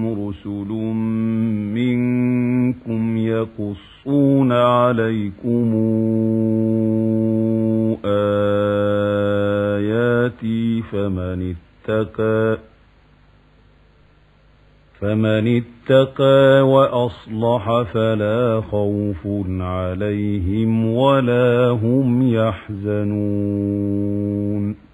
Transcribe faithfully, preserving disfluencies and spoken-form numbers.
رسل منكم يقصون عليكم آياتي فمن اتقى فمن اتقى وأصلح فلا خوف عليهم ولا هم يحزنون.